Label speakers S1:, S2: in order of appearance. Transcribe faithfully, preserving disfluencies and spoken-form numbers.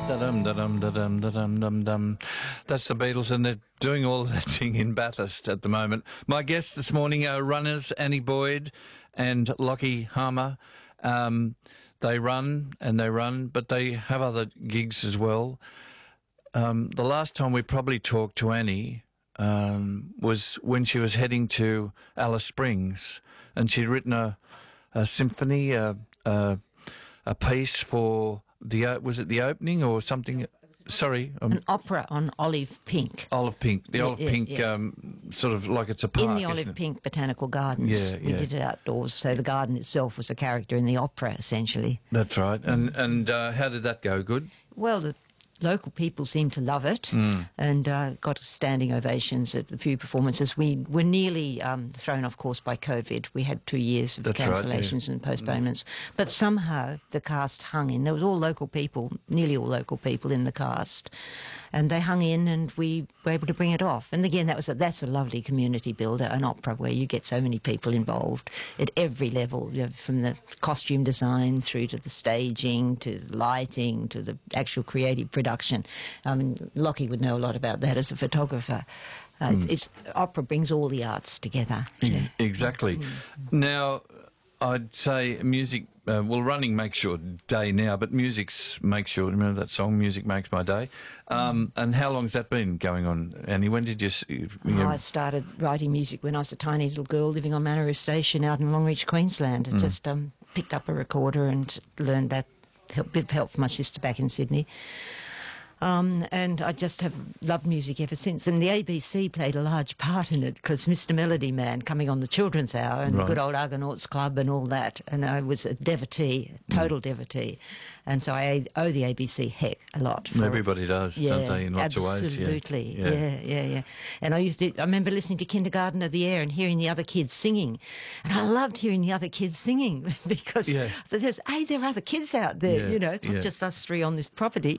S1: Da-dum, da-dum, da-dum, da-dum, dum, dum. That's the Beatles, and they're doing all that thing in Bathurst at the moment. My guests this morning are runners Annie Boyd and Lockie Harmer. Um, they run and they run, but they have other gigs as well. Um, the last time we probably talked to Annie um, was when she was heading to Alice Springs, and she'd written a, a symphony, a, a, a piece for the uh, was it the opening or something? Sorry, um,
S2: an opera on olive pink.
S1: Olive pink, the
S2: Yeah,
S1: olive
S2: yeah,
S1: pink,
S2: yeah.
S1: Um, sort of like it's a park,
S2: In the
S1: isn't
S2: olive
S1: it?
S2: pink botanical gardens.
S1: Yeah,
S2: We
S1: yeah.
S2: did it outdoors, so the garden itself was a character in the opera, essentially.
S1: That's right. And and uh, how did that go? Good.
S2: Well, the local people seemed to love it
S1: Mm.
S2: and uh, got standing ovations at a few performances. We were nearly um, thrown off course by COVID. We had two years of
S1: That's right,
S2: cancellations
S1: yeah.
S2: and postponements. But somehow the cast hung in. There was all local people, nearly all local people in the cast. And they hung in and we were able to bring it off. And again, that was a, that's a lovely community builder, an opera where you get so many people involved at every level, you know, from the costume design through to the staging, to the lighting, to the actual creative production. I mean, Lockie would know a lot about that as a photographer. Uh,
S1: Mm.
S2: it's, it's, opera brings all the arts together. Yeah.
S1: Exactly. Now, I'd say music, uh, well, running makes your day now, but music's makes your, remember that song, Music Makes My Day? Um, and how long's that been going on, Annie? When did you... s- you
S2: Oh, I started writing music when I was a tiny little girl living on Manor Station out in Longreach, Queensland. I
S1: Mm.
S2: just um, picked up a recorder and learned that, a bit of help from my sister back in Sydney. Um, and I just have loved music ever since. And the A B C played a large part in it because Mister Melody Man coming on the Children's Hour and
S1: Right.
S2: the good old Argonauts Club and all that. And I was a devotee, a total devotee. And so I owe the A B C heck a lot. For,
S1: Everybody does, don't they, in lots of ways? Yeah.
S2: absolutely.
S1: Yeah.
S2: Yeah. yeah, yeah, And I used to, I remember listening to Kindergarten of the Air and hearing the other kids singing. And I loved hearing the other kids singing because
S1: Yeah.
S2: there's, hey, there are other kids out there,
S1: Yeah,
S2: you know, it's not
S1: yeah.
S2: just us three on this property.